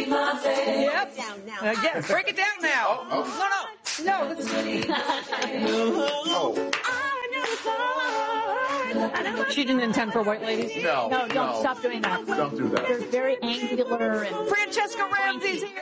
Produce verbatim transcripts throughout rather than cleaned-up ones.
my face. Yep. Down now. Uh, yeah, break it down now. Oh, No, no, no. This oh. She didn't intend for white ladies? No. No, don't no. stop doing that. Don't do that. They're very angular and... Francesca Ramsey's here.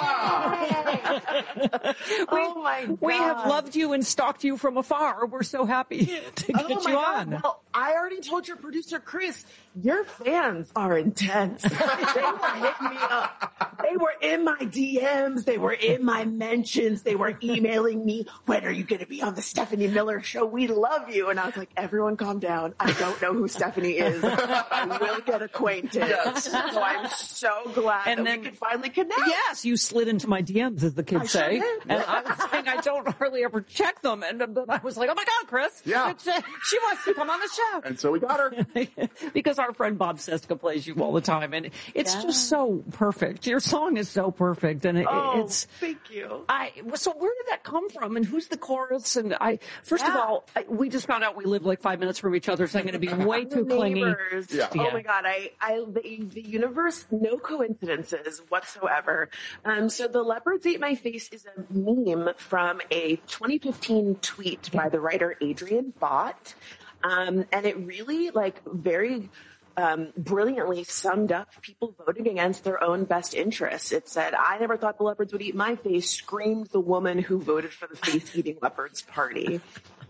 Oh my God. We have loved you and stalked you from afar. We're so happy to get Oh my you God. on. Well, I already told your producer, Chris, your fans are intense. They were hitting me up. They were in my D Ms. They were in my mentions. They were emailing me, when are you going to be on the Stephanie Miller show? We love you. And I was like, everyone calm down. I don't know who Stephanie is. I will get acquainted. Yes. So I'm so glad And that then- we could finally connect. Yes, you slid into my D Ms, as the kids I sure say. did. And I was saying I don't hardly ever check them. And then I was like, oh my God, Chris. Yeah. It's, uh, she wants to come on the show. And so we got her. Because our friend Bob Seska plays you all the time. And it's Yeah. just so perfect. Your song is so perfect. And it, Oh, it's... thank you. I so where did that come from, and who's the chorus? And I first of Yeah. all, I, we just found out we live like five minutes from each other, so I'm going to be way too We're clingy. neighbors. Yeah. Oh Yeah. my God. I, I, the, the universe, no coincidences whatsoever. Um, so the leopards ate my face is a meme from a twenty fifteen tweet by the writer Adrian Bott. Um, and it really like very, um, brilliantly summed up people voting against their own best interests. It said, I never thought the leopards would eat my face, screamed the woman who voted for the face-eating leopards party.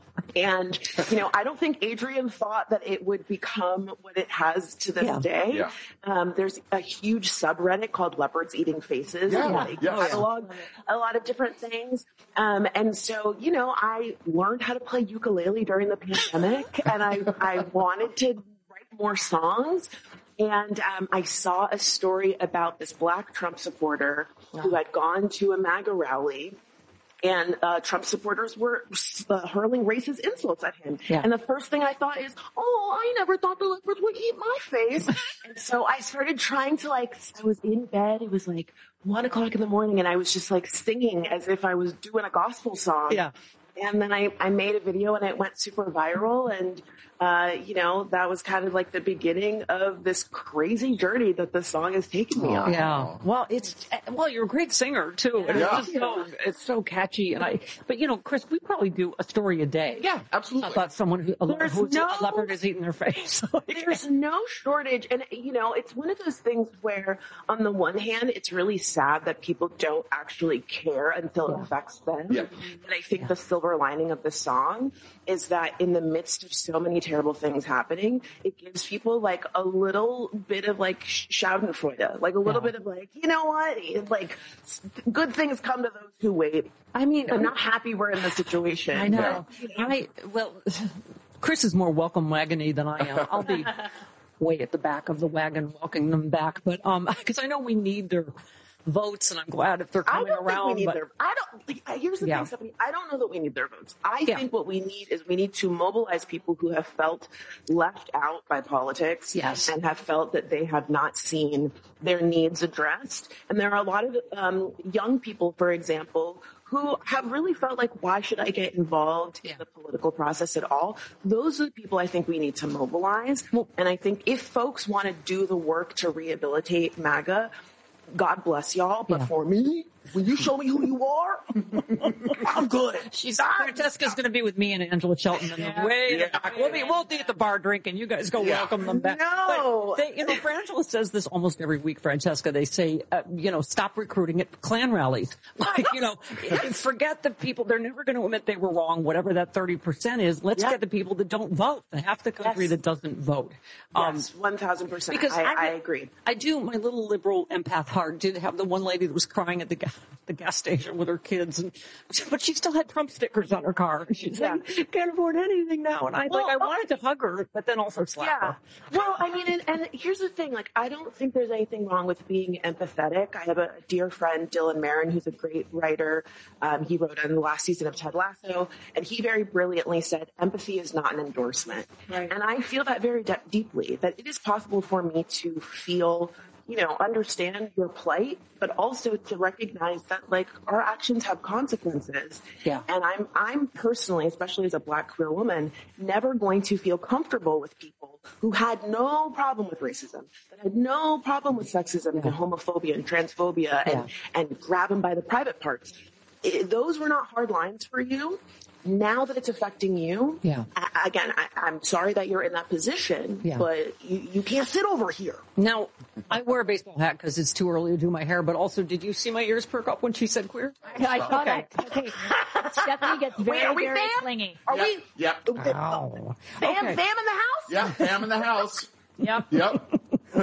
And, you know, I don't think Adrian thought that it would become what it has to this Yeah. day. Yeah. Um, there's a huge subreddit called Leopards Eating Faces. Yeah. where they Yeah. catalog a lot of different things. Um, and so, you know, I learned how to play ukulele during the pandemic, and I, I wanted to write more songs. And um, I saw a story about this black Trump supporter who had gone to a MAGA rally, and uh, Trump supporters were uh, hurling racist insults at him. Yeah. And the first thing I thought is, oh, I never thought the leopards would eat my face. And so I started trying to like, I was in bed. It was like one o'clock in the morning, and I was just like singing as if I was doing a gospel song. Yeah. And then I, I made a video, and it went super viral. And, uh, you know, that was kind of like the beginning of this crazy journey that the song has taken me on. Yeah. Well, it's well, you're a great singer too. And Yeah. It's just so it's so catchy. And I, but you know, Chris, we probably do a story a day. Yeah, absolutely. About someone who a, There's who's no- a leopard is eating their face. There's no shortage. And, you know, it's one of those things where, on the one hand, it's really sad that people don't actually care until it affects them. Yeah. And I think the silver lining of the song is that in the midst of so many terrible things happening, it gives people like a little bit of like sh- schadenfreude, like a little Yeah. bit of like, you know what, It's like s- good things come to those who wait. I mean, I'm not happy we're in this situation. I know. I well, Chris is more welcome wagony than I am. I'll be way at the back of the wagon, walking them back. But um, because I know we need their votes, and I'm glad if they're I coming don't around. think we need but their. I don't. Like, uh, here's the Yeah. thing, Stephanie. I don't know that we need their votes. I Yeah. think what we need is we need to mobilize people who have felt left out by politics, Yes. and have felt that they have not seen their needs addressed. And there are a lot of um, young people, for example, who have really felt like, why should I get involved Yeah. in the political process at all? Those are the people I think we need to mobilize. And I think if folks want to do the work to rehabilitate MAGA, God bless y'all, but Yeah. for me, when you show me who you are, I'm good. She's Francesca's going to be with me and Angela Shelton in the way. Yeah. back. We'll be we'll be at the bar drinking. You guys go Yeah. welcome them back. No. But they, you know, Frangela says this almost every week. Francesca, they say, uh, you know, stop recruiting at Klan rallies. Like, you know, forget the people. They're never going to admit they were wrong. Whatever that thirty percent is, let's Yeah. get the people that don't vote. The half the country Yes. that doesn't vote. Um, Yes, one thousand percent. because I, I, I agree. I do. My little liberal empath heart did have the one lady that was crying at the gas, the gas station with her kids, and but she still had Trump stickers on her car. She's like, can't afford anything now. And I Well, like, I wanted to hug her, but then also slap Yeah. her. Well, I mean, and, and here's the thing. Like, I don't think there's anything wrong with being empathetic. I have a dear friend, Dylan Marin, who's a great writer. Um, he wrote on the last season of Ted Lasso, and he very brilliantly said, empathy is not an endorsement. Right. And I feel that very de- deeply, that it is possible for me to feel, you know, understand your plight, but also to recognize that, like, our actions have consequences. Yeah. And I'm, I'm personally, especially as a black queer woman, never going to feel comfortable with people people who had no problem with racism, that had no problem with sexism Yeah. and homophobia and transphobia, and, and grab them by the private parts. It, those were not hard lines for you. Now that it's affecting you, Yeah. I, again, I, I'm sorry that you're in that position, Yeah. but you, you can't sit over here. Now, I wear a baseball hat because it's too early to do my hair, but also, did you see my ears perk up when she said queer? I thought Okay. I, okay. Stephanie gets very, Wait, are we very fam? clingy. Are Yep. we? Yep. Ow. Bam, Okay. bam in the house? Yeah, Pam in the house. Yep. Yep.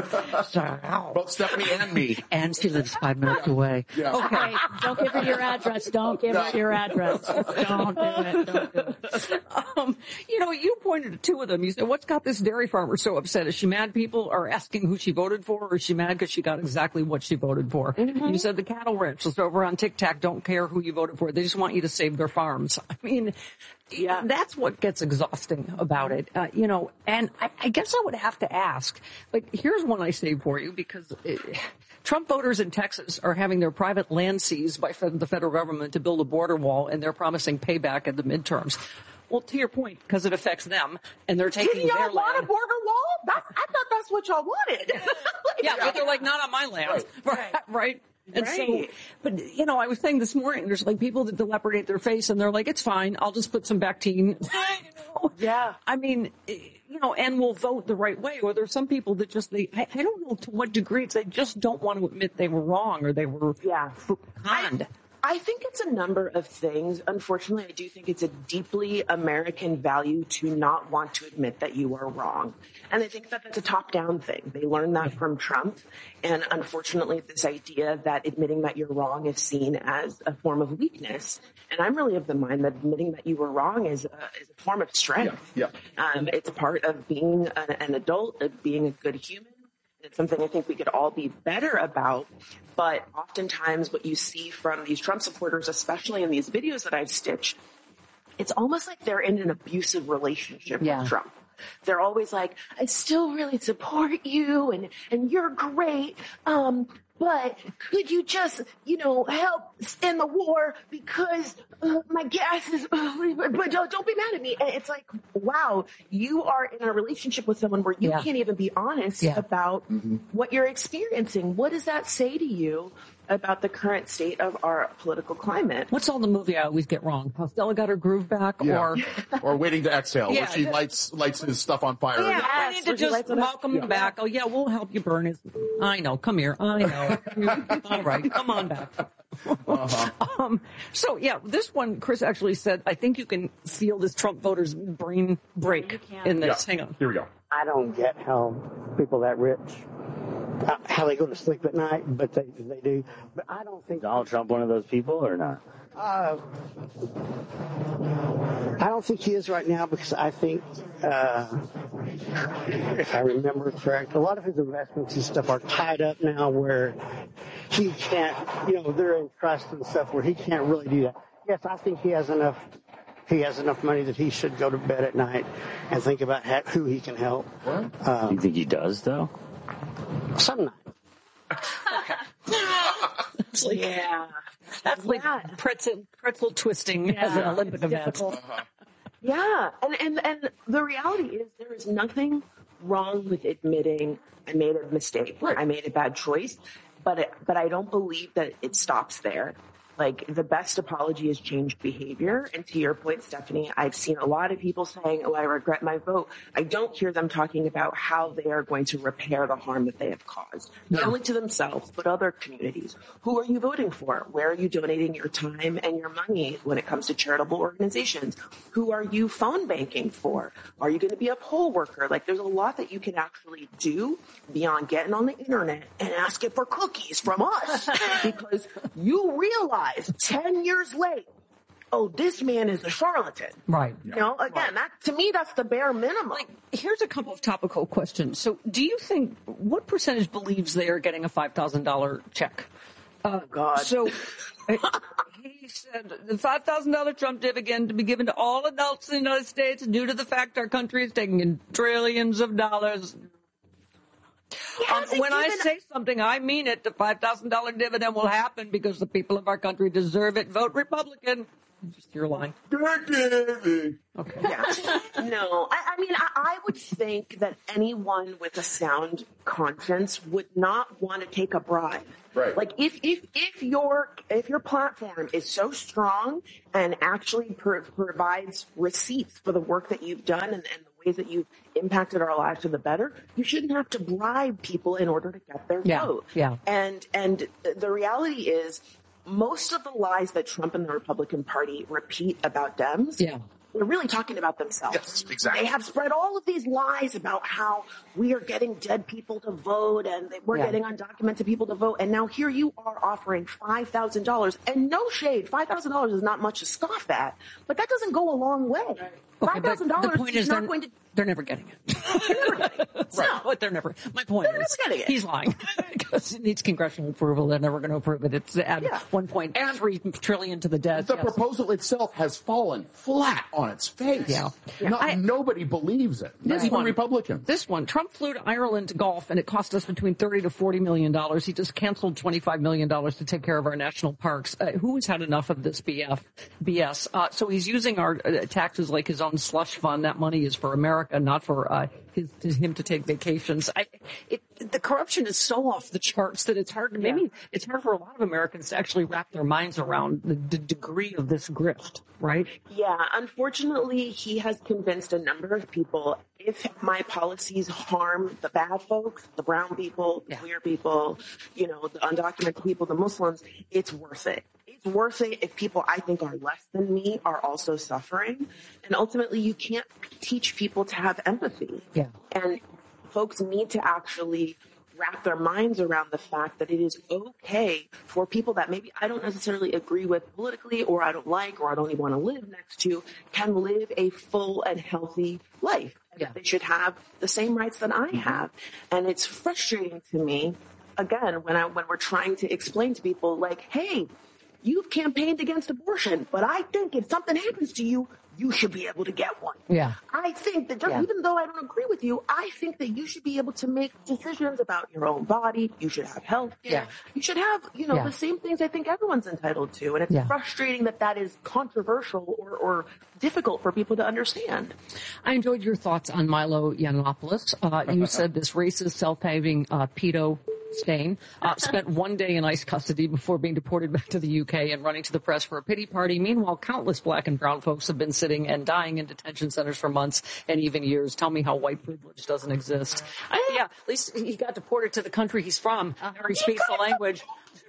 Ow. Both Stephanie and me. And she lives five minutes away. Yeah. Okay. Hey, don't give her your address. Don't give her your address. Don't do it. Don't do it. Um, you know, you pointed to two of them. You said, what's got this dairy farmer so upset? Is she mad people are asking who she voted for, or is she mad because she got exactly what she voted for? Mm-hmm. You said the cattle ranchers over on TikTok don't care who you voted for. They just want you to save their farms. I mean, Yeah. that's what gets exhausting about it. Uh, you know, and I, I guess I would have to ask, like, here's one I saved for you because it, Trump voters in Texas are having their private land seized by fed- the federal government to build a border wall, and they're promising payback at the midterms. Well, to your point, because it affects them, and they're taking Didn't their y'all want land. a border wall? That's, I thought that's what y'all wanted. Yeah, but they're like, not on my land. Right. Right. And so, Right. but you know, I was saying this morning, there's like people that deprecate their face and they're like, it's fine. I'll just put some Bactine. You know? Yeah. I mean, eh, you know, and we'll vote the right way. Or there's some people that just, they, I, I don't know to what degree it's, they just don't want to admit they were wrong or they were Yeah. conned. I think it's a number of things. Unfortunately, I do think it's a deeply American value to not want to admit that you are wrong. And I think that that's a top-down thing. They learned that from Trump. And unfortunately, this idea that admitting that you're wrong is seen as a form of weakness. And I'm really of the mind that admitting that you were wrong is a, is a form of strength. Yeah, Um, it's part of being an, an adult, of being a good human. It's something I think we could all be better about. But oftentimes what you see from these Trump supporters, especially in these videos that I've stitched, it's almost like they're in an abusive relationship Yeah. with Trump. They're always like, I still really support you and, and you're great. Um, but could you just, you know, help end the war because uh, my gas is, uh, but don't, don't be mad at me. And it's like, wow, you are in a relationship with someone where you Yeah. can't even be honest Yeah. about what you're experiencing. What does that say to you about the current state of our political climate? What's all the movie I always get wrong? How Stella got her groove back, Yeah. or Or waiting to exhale, Yeah. where she lights lights his stuff on fire. yeah, I Yes, need to would you just like to- welcome Yeah. him back. Oh yeah, we'll help you burn his. I know. Come here. I know. All right, come on back. Uh-huh. Um, so yeah, this one, Chris actually said, I think you can feel this Trump voters' brain break you can. in Yeah. this. Hang on. Here we go. I don't get how people that rich, how- how they go to sleep at night, but they they do. But I don't think Donald Trump one of those people or not? uh, I don't think he is right now because I think, uh, if I remember correct, a lot of his investments and stuff are tied up now where he can't, you know, they're in trust and stuff where he can't really do that. Yes, I think he has enough. He has enough money that he should go to bed at night and think about ha- who he can help. Um, You think he does though? some nights. It's like, Yeah. that's like Yeah. pretzel pretzel twisting as an Olympic event. Difficult. Yeah, and, and and the reality is there is nothing wrong with admitting I made a mistake, I made a bad choice, but it, but I don't believe that it stops there. Like the best apology is changed behavior. And to your point, Stephanie, I've seen a lot of people saying, "Oh, I regret my vote." I don't hear them talking about how they are going to repair the harm that they have caused, not only to themselves but other communities. Who are you voting for? Where are you donating your time and your money when it comes to charitable organizations? Who are you phone banking for? Are you going to be a poll worker? Like, there's a lot that you can actually do beyond getting on the internet and asking for cookies from us because you realize ten years late, oh, this man is a charlatan. Right. You know, again, that to me, that's the bare minimum. Like, here's a couple of topical questions. So, do you think what percentage believes they are getting a five thousand dollar check? oh, God. So, uh, he said the five thousand dollar Trump dividend to be given to all adults in the United States due to the fact our country is taking in trillions of dollars. Um, hasn't when I given- say something, I mean it. The five thousand dollar dividend will happen because the people of our country deserve it. Vote Republican. Just your line. Okay. Okay. Yeah. No, I, I mean, I, I would think that anyone with a sound conscience would not want to take a bribe. Right. Like if if if your if your platform is so strong and actually pro- provides receipts for the work that you've done and, and the ways that you've impacted our lives for the better, you shouldn't have to bribe people in order to get their Yeah, vote. yeah. And and the reality is, most of the lies that Trump and the Republican Party repeat about Dems, Yeah. they're really talking about themselves. Yes, exactly. They have spread all of these lies about how we are getting dead people to vote and that we're Yeah. getting undocumented people to vote. And now here you are offering five thousand dollars. And no shade, five thousand dollars is not much to scoff at, but that doesn't go a long way. Okay, five but thousand the dollars point is is they're, not going to... they're never getting it. No. But they're never. My point They're is, never getting it. he's lying because it needs congressional approval. They're never going to approve it. It's at Yeah. one point three trillion to the debt. The yes. proposal itself has fallen flat on its face. Yeah. Not, I- nobody believes it. This Even one- Republicans. This one, Trump flew to Ireland to golf, and it cost us between thirty to forty million dollars. He just canceled twenty-five million dollars to take care of our national parks. Uh, who has had enough of this B F, B S? Uh, so he's using our uh, taxes like his own slush fund. That money is for America, not for uh, his, him to take vacations. I, it, the corruption is so off the charts that it's hard. Maybe it's hard for a lot of Americans to actually wrap their minds around the, the degree of this grift. Right? Yeah, unfortunately, he has convinced a number of people, if my policies harm the bad folks, the brown people, the Yeah. queer people, you know, the undocumented people, the Muslims, it's worth it. It's worth it if people I think are less than me are also suffering. And ultimately, you can't teach people to have empathy. Yeah. And folks need to actually wrap their minds around the fact that it is okay for people that maybe I don't necessarily agree with politically, or I don't like, or I don't even want to live next to, can live a full and healthy life. And Yeah. they should have the same rights that I have. And it's frustrating to me, again, when I when we're trying to explain to people like, hey, you've campaigned against abortion, but I think if something happens to you, you should be able to get one. Yeah. I think that just, Yeah. even though I don't agree with you, I think that you should be able to make decisions about your own body. You should have health care. Yeah. You should have, you know, Yeah. the same things I think everyone's entitled to. And it's Yeah. frustrating that that is controversial or, or difficult for people to understand. I enjoyed your thoughts on Milo Yiannopoulos. Uh, you said this racist, self-paving uh, pedo stain uh, spent one day in ICE custody before being deported back to the U K and running to the press for a pity party. Meanwhile, countless black and brown folks have been sitting and dying in detention centers for months and even years. Tell me how white privilege doesn't exist. I, yeah, at least he got deported to the country he's from, where he speaks the language.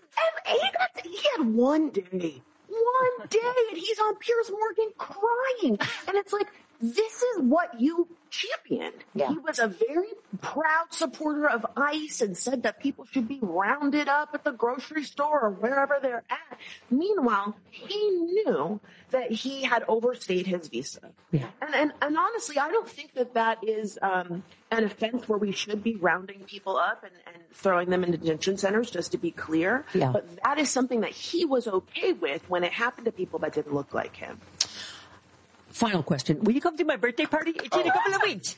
And he, got, he had one day, one day, and he's on Piers Morgan crying. And it's like, this is what you championed. Yeah. He was a very proud supporter of ICE and said that people should be rounded up at the grocery store or wherever they're at. Meanwhile, he knew that he had overstayed his visa. Yeah. And, and, and honestly, I don't think that that is um, an offense where we should be rounding people up and, and throwing them into detention centers, just to be clear. Yeah. But that is something that he was okay with when it happened to people that didn't look like him. Final question. Will you come to my birthday party? It's in a couple of weeks.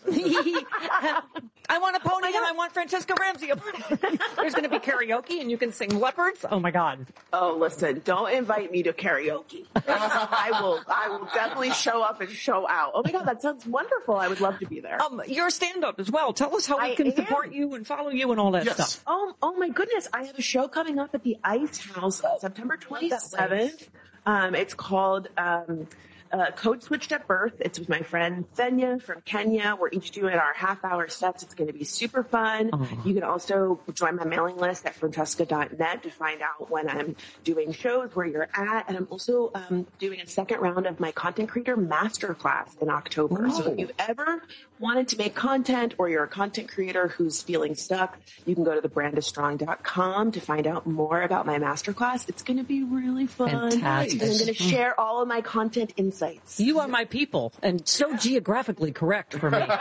I want a pony and I want Francesca Ramsey. There's going to be karaoke and you can sing Leopards. Oh my God. Oh, listen, don't invite me to karaoke. I will, I will definitely show up and show out. Oh my God, that sounds wonderful. I would love to be there. Um, you're a stand-up as well. Tell us how we I can am. support you and follow you and all that Yes. stuff. Oh, oh my goodness. I have a show coming up at the Ice House on September twenty-seventh. Um, it's called, um, Uh, Code Switched at Birth. It's with my friend Thenya from Kenya. We're each doing our half hour sets. It's going to be super fun. Oh. You can also join my mailing list at francesca dot net to find out when I'm doing shows, where you're at. And I'm also um, doing a second round of my content creator masterclass in October. Oh. So if you've ever wanted to make content, or you're a content creator who's feeling stuck, you can go to the brand is strong dot com to find out more about my masterclass. It's going to be really fun. Fantastic. And I'm going to share all of my content insights. You are my people, and so geographically correct for me.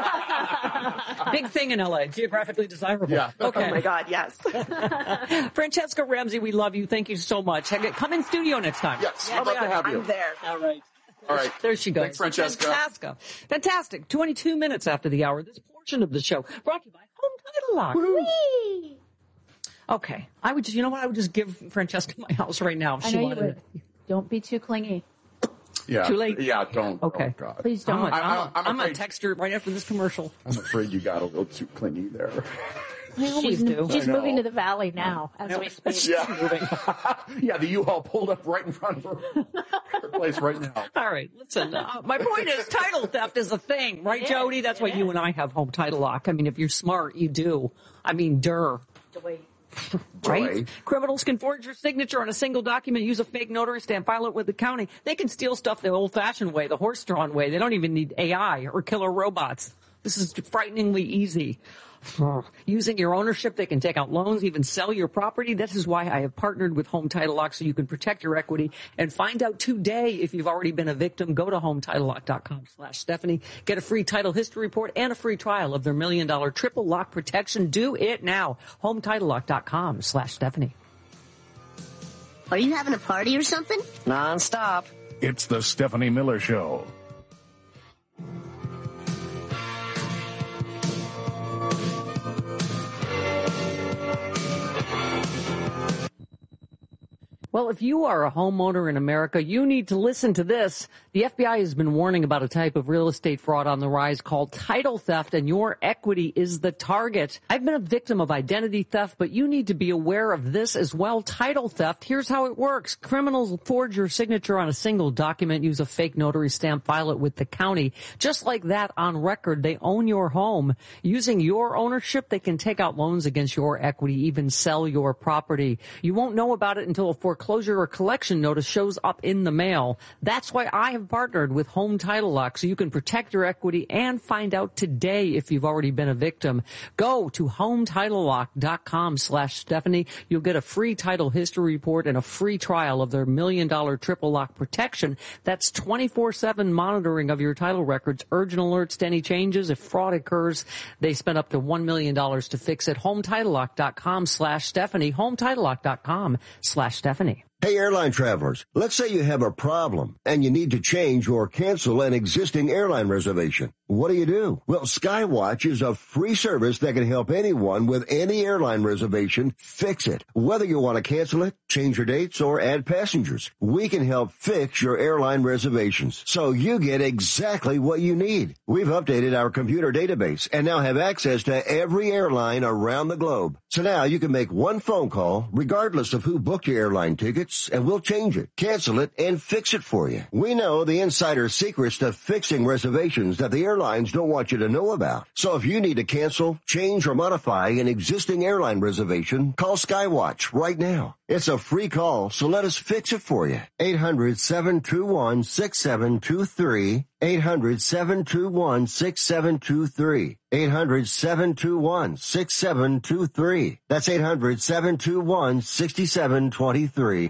Big thing in L A, geographically desirable. Yeah. Okay. Oh my God, yes. Francesca Ramsey, we love you. Thank you so much. Come in studio next time. Yes, Oh I'd my love to God. have you. I'm there. All right. All right. There she goes. Thanks, Francesca. Fantastic. Fantastic. twenty-two minutes after the hour, this portion of the show brought to you by Home Title Lock. Whee! Okay. I would just, you know what? I would just give Francesca my house right now if I she know you wanted would. it. Don't be too clingy. Yeah. Too late? Yeah, don't. Okay. Oh, God. Please I'm don't. gonna I- I'm I'm afraid- text her right after this commercial. I'm afraid you got a little too clingy there. I always she's do. she's I know. moving to the valley now as we speak. Yeah. yeah, the U-Haul pulled up right in front of her, her place right now. All right, listen. Uh, my point is, title theft is a thing, right, It is, Jody? That's why it you is. and I have home title lock. I mean, if you're smart, you do. I mean, durr. Right? Boy. Criminals can forge your signature on a single document, use a fake notary stamp, file it with the county. They can steal stuff the old-fashioned way, the horse-drawn way. They don't even need A I or killer robots. This is frighteningly easy. Using your ownership, they can take out loans, even sell your property. This is why I have partnered with Home Title Lock, so you can protect your equity and find out today if you've already been a victim. Go to HometitleLock.com slash Stephanie. Get a free title history report and a free trial of their million dollar triple lock protection. Do it now. HometitleLock.com slash Stephanie. Are you having a party or something? Non-stop. It's the Stephanie Miller Show. Well, if you are a homeowner in America, you need to listen to this. The F B I has been warning about a type of real estate fraud on the rise called title theft, and your equity is the target. I've been a victim of identity theft, but you need to be aware of this as well. Title theft, here's how it works. Criminals forge your signature on a single document, use a fake notary stamp, file it with the county. Just like that, on record, they own your home. Using your ownership, they can take out loans against your equity, even sell your property. You won't know about it until a foreclosure Foreclosure or collection notice shows up in the mail. That's why I have partnered with Home Title Lock, so you can protect your equity and find out today if you've already been a victim. Go to HometitleLock.com slash Stephanie. You'll get a free title history report and a free trial of their million dollar triple lock protection. That's twenty-four seven monitoring of your title records, urgent alerts to any changes. If fraud occurs, they spend up to one million dollars to fix it. HometitleLock.com slash Stephanie. HometitleLock.com slash Stephanie. Hey, airline travelers, let's say you have a problem and you need to change or cancel an existing airline reservation. What do you do? Well, Skywatch is a free service that can help anyone with any airline reservation fix it. Whether you want to cancel it, change your dates, or add passengers, we can help fix your airline reservations so you get exactly what you need. We've updated our computer database and now have access to every airline around the globe. So now you can make one phone call regardless of who booked your airline tickets, and we'll change it, cancel it, and fix it for you. We know the insider secrets to fixing reservations that the airlines don't want you to know about. So if you need to cancel, change, or modify an existing airline reservation, call Skywatch right now. It's a free call, so let us fix it for you. eight hundred, seven two one, six seven two three. eight hundred, seven two one, six seven two three. eight hundred, seven two one, six seven two three. That's eight hundred, seven two one, six seven two three.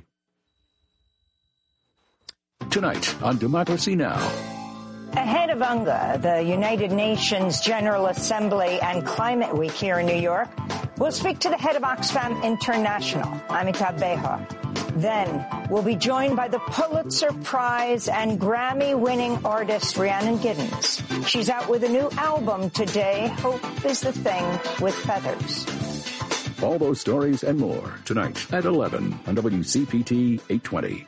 Tonight on Democracy Now! Ahead of UNGA, the United Nations General Assembly and Climate Week here in New York, we'll speak to the head of Oxfam International, Amitabh Behar. Then we'll be joined by the Pulitzer Prize and Grammy-winning artist Rhiannon Giddens. She's out with a new album today, Hope is the Thing with Feathers. All those stories and more tonight at eleven on W C P T eight twenty.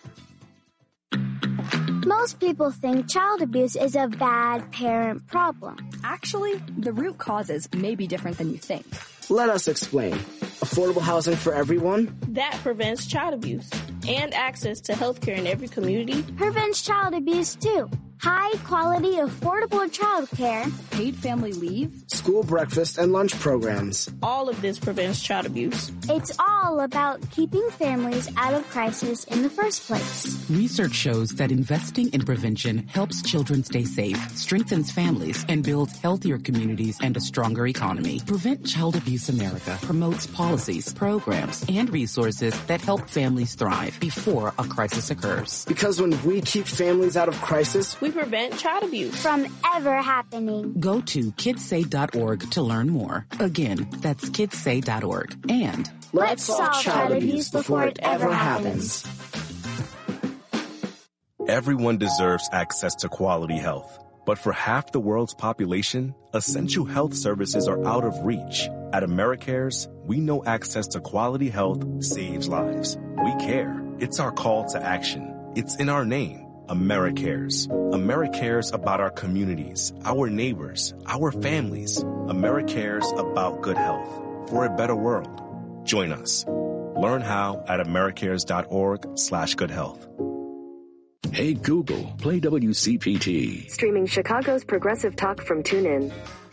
Most people think child abuse is a bad parent problem. Actually, the root causes may be different than you think. Let us explain. Affordable housing for everyone? That prevents child abuse. And access to health care in every community. Prevents child abuse too. High quality, affordable child care. Paid family leave. School breakfast and lunch programs. All of this prevents child abuse. It's all about keeping families out of crisis in the first place. Research shows that investing in prevention helps children stay safe, strengthens families, and builds healthier communities and a stronger economy. Prevent Child Abuse America promotes policies, programs, and resources that help families thrive before a crisis occurs. Because when we keep families out of crisis, we prevent child abuse from ever happening. Go to kidsay dot org to learn more. Again, that's kidsay dot org. And let's solve child abuse before it ever happens. Everyone deserves access to quality health. But for half the world's population, essential health services are out of reach. At AmeriCares, we know access to quality health saves lives. We care. It's our call to action. It's in our name. AmeriCares. AmeriCares about our communities, our neighbors, our families. AmeriCares about good health for a better world. Join us. Learn how at americares.org slash good health. Hey Google, play W C P T. Streaming Chicago's progressive talk from TuneIn.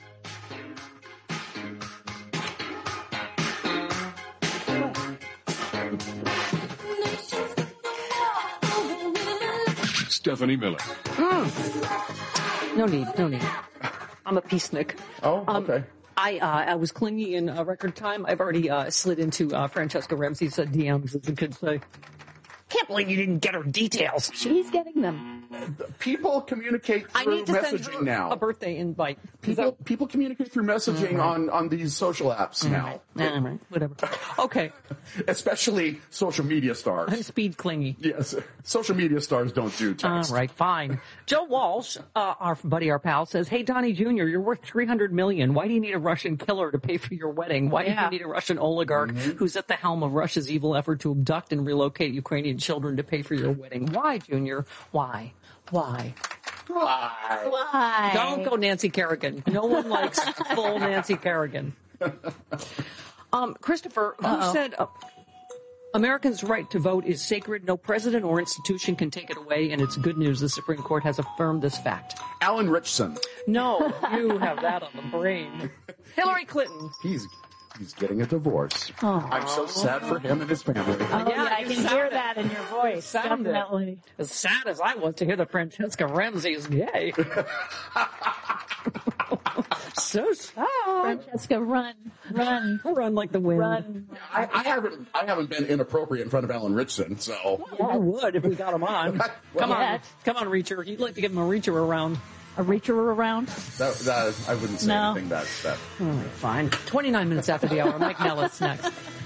Stephanie Miller. Mm. No need, no need. I'm a peacenik. Oh, um, okay. I uh, I was clingy in uh, record time. I've already uh, slid into uh, Francesca Ramsey's uh, D Ms, as the kids say. Can't believe you didn't get her details. She's getting them. People communicate through I need to messaging send her now. a birthday invite. People that... people communicate through messaging right. on, on these social apps All now. Right. All right. Whatever. Okay. Especially social media stars. I'm speed clingy. Yes. Social media stars don't do text. All right, fine. Joe Walsh, uh, our buddy, our pal, says, "Hey, Donnie Junior, you're worth three hundred million dollars. Why do you need a Russian killer to pay for your wedding? Why yeah. do you need a Russian oligarch mm-hmm. who's at the helm of Russia's evil effort to abduct and relocate Ukrainian children to pay for your wedding? Why, Junior? Why? Why? Why? Why? Don't go Nancy Kerrigan. No one likes full Nancy Kerrigan." Um, Christopher, who Uh-oh. said uh, Americans' right to vote is sacred. No president or institution can take it away, and it's good news the Supreme Court has affirmed this fact. Alan Richson. No, you have that on the brain. Hillary Clinton. He's he's getting a divorce. Aww. I'm so sad for him and his family. Oh, yeah, I can hear it. that in your voice. Sound definitely. It. As sad as I was to hear that Francesca Ramsey is gay. So sad. Francesca, run, run, run like the wind. Run. I, I haven't, I haven't been inappropriate in front of Alan Richson, so. Well, I would if we got him on. well, come on, yet. come on, Reacher. You'd like to give him a Reacher around. A Reacher around? That, that, I wouldn't say no. anything that. that. All right, fine. twenty-nine minutes after the hour. Mike Nellis next.